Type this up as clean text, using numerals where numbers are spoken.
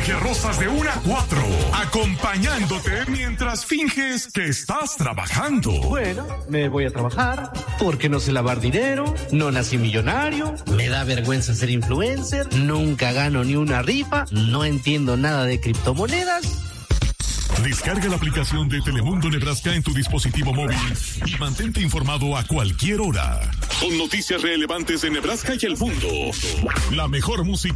Jorge Rosas de 1 a 4, acompañándote mientras finges que estás trabajando. Bueno, me voy a trabajar porque no sé lavar dinero, no nací millonario, me da vergüenza ser influencer, nunca gano ni una rifa, no entiendo nada de criptomonedas. Descarga la aplicación de Telemundo Nebraska en tu dispositivo móvil y mantente informado a cualquier hora con noticias relevantes de Nebraska y el mundo. La mejor música